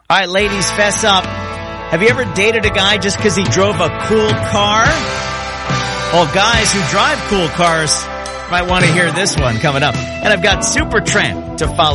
All right, ladies, fess up. Have you ever dated a guy just because he drove a cool car? Well, guys who drive cool cars might want to hear this one coming up. And I've got Supertramp to follow.